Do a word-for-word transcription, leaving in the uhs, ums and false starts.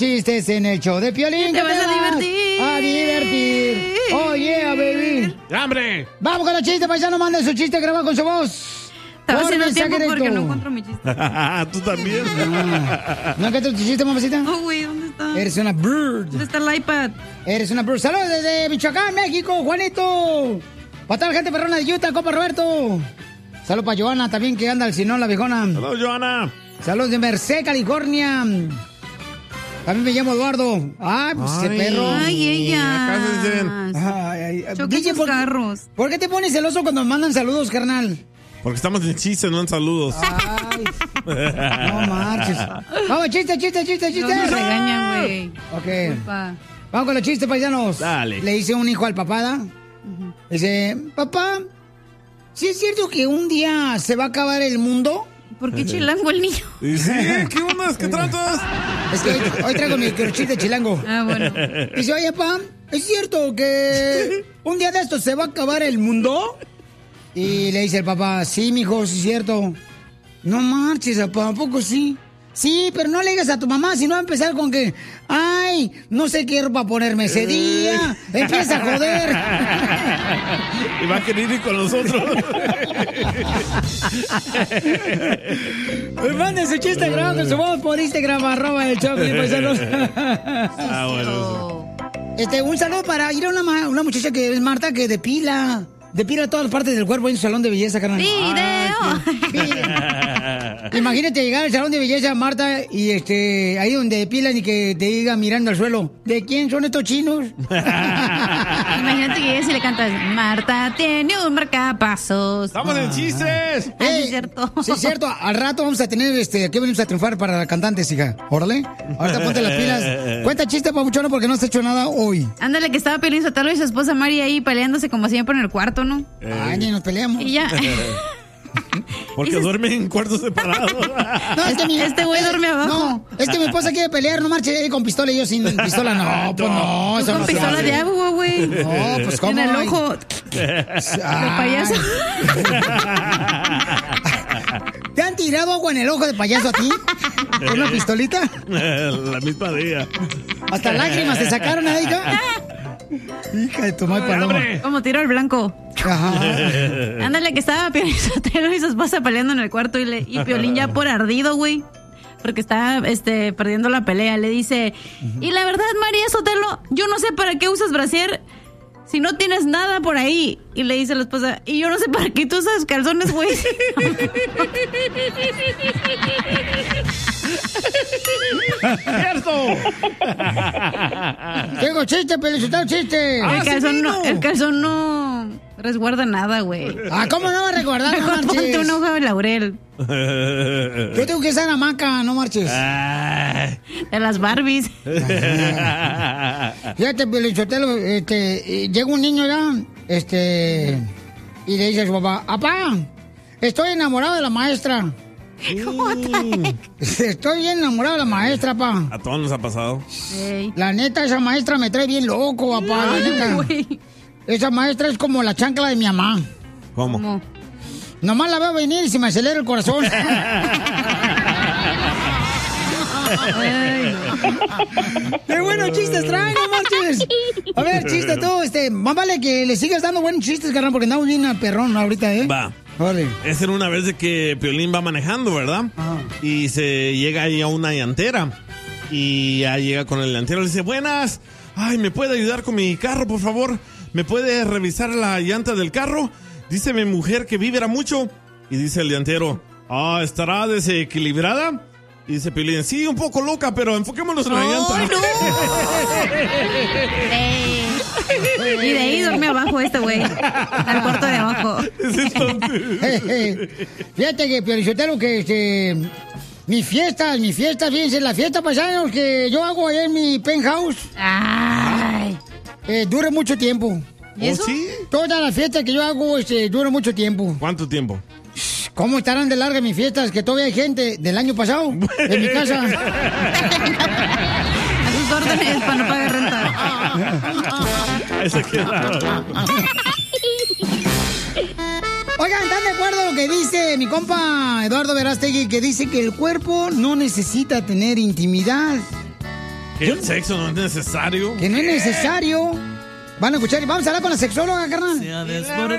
Chistes en el show de Piolín. Te vas a divertir. A divertir. Oh, yeah, baby. ¡Hambre! Vamos con los chistes, paisano. Mande su chiste grabado con su voz. Estaba haciendo mensaje tiempo porque directo. no encuentro mi chiste. ¿Tú también? Ah, ¿no encuentras tu chiste, mamacita? No, güey, ¿dónde está? Eres una bird. ¿Dónde está el iPad? Eres una bird. Saludos desde Michoacán, México, Juanito. Para toda la gente perrona de Utah, compa Roberto. Saludos para Joana también, que anda al Sinón, la viejona. Saludos, Joana. Saludos de Merced, California. También me llamo Eduardo. Ay, pues ese perro. Ay, ella. Acá se dicen. Ay, ay, ay. Choque D J, sus ¿por, carros. ¿por qué te pones celoso cuando me mandan saludos, carnal? Porque estamos en chistes, no en saludos. Ay, no marches. Vamos, chiste, chiste, chiste, chiste. No nos regañan, güey. Ok. Culpa. Vamos con los chistes, paisanos. Dale. Le dice un hijo al papá, ¿da? Dice, papá, ¿sí es cierto que un día se va a acabar el mundo? ¿Por qué chilango el niño? ¿Y sí? ¿Qué onda? ¿Qué tratas? Es que hoy, hoy traigo mi chiste chilango. Ah, bueno. Dice, oye, papá, ¿es cierto que un día de estos se va a acabar el mundo? Y le dice el papá, sí, mijo, sí es cierto. No marches, papá, ¿a poco sí? Sí, pero no le digas a tu mamá, si no va a empezar con que, ay, no sé qué ropa ponerme ese día. Empieza a joder. Y va a querer ir con nosotros. Pues manden su chiste grabado con su voz por Instagram, arroba el show de paisanos. Ah, bueno. Este, un saludo para ir a una, ma- una muchacha que es Marta, que depila. Depila todas las partes del cuerpo en su salón de belleza, carnal. ¡Video! Imagínate llegar al salón de belleza, Marta, y este, ahí donde depilan y que te diga mirando al suelo, ¿de quién son estos chinos? Imagínate que llegas y le cantas, Marta tiene un marcapasos. ¡Estamos en chistes! Ah, sí, Ey, es cierto. Sí, es cierto. Al rato vamos a tener, este, aquí venimos a triunfar para cantantes, hija. Órale. Ahorita ponte las pilas. Cuenta chiste, papuchona, porque no has hecho nada hoy. Ándale, que estaba Piolín Sotelo y su esposa Mari ahí peleándose como siempre en el cuarto, ¿no? Ay, ni nos peleamos. Y ya. Porque duermen en cuartos separados. No, es que mi- Este güey duerme abajo. No, es que mi esposa quiere pelear, no marche eh, con pistola y yo sin pistola. No, pues no, Tú eso con no se pistola hace. de agua, güey. No, pues cómo. En el Ay. ojo. Ay. payaso. ¿Te han tirado agua en el ojo de payaso a ti? ¿Con una pistolita? La misma día. Hasta lágrimas te sacaron, ¿eh, hija? Hija de tu madre paloma. Como tiro al blanco. Ajá. Ándale, que estaba Piolín Sotelo y su esposa peleando en el cuarto y, le, y Piolín ya por ardido, güey. Porque está este, perdiendo la pelea. Le dice, y la verdad, María Sotelo, yo no sé para qué usas brasier si no tienes nada por ahí. Y le dice la esposa, y yo no sé para qué tú usas calzones, güey. ¡Cierto! Tengo chiste, Pelizotelo, chiste. El calzón, no, el calzón no resguarda nada, güey. Ah, ¿cómo no va a recordar? No Mejor ponte marches. una hoja de laurel. Yo tengo que estar en hamaca, no marches. Ay. De las Barbies. Fíjate, Pelizotelo, este, eh, llega un niño ya, este, y le dice a su papá, papá, estoy enamorado de la maestra. Estoy bien enamorado de la maestra, pa. A todos nos ha pasado. Ey. La neta, esa maestra me trae bien loco, papá. La neta. Güey. Esa maestra es como la chancla de mi mamá. ¿Cómo? ¿Cómo? Nomás la veo venir y se me acelera el corazón. Ay, no. ¡Qué buenos chistes traen, no marches! A ver, chiste tú, este, más vale que le sigas dando buenos chistes, carnal, porque andamos bien a perrón ahorita, ¿eh? Va. Vale. Es en una vez de que Piolín va manejando, ¿verdad? Ajá. Y se llega ahí a una llantera. Y ya llega con el llantero y le dice, buenas. Ay, ¿me puede ayudar con mi carro, por favor? ¿Me puede revisar la llanta del carro? Dice mi mujer que vibra mucho. Y dice el llantero, ah, ¿estará desequilibrada? Y dice Piolín, sí, un poco loca, pero enfoquémonos en la llanta. ¡Ay, no! Ey. Y de ahí duerme abajo este güey. Al cuarto de abajo. Fíjate que, Piolichotelo, que este, mis fiestas, mis fiestas, fíjense, la fiesta paisanos que yo hago allá en mi penthouse, Ay. eh, dura mucho tiempo. ¿Y eso? ¿Oh, sí? Todas las fiestas que yo hago, este, dura mucho tiempo. ¿Cuánto tiempo? ¿Cómo estarán de largas mis fiestas? Que todavía hay gente del año pasado en mi casa. A sus órdenes para no pagar renta. Ese queda. Oigan, ¿están de acuerdo lo que dice mi compa Eduardo Verástegui? Que dice que el cuerpo no necesita tener intimidad. Que el sexo no es necesario. Que no es necesario. Van a escuchar y vamos a hablar con la sexóloga, carnal. Se ha desbordado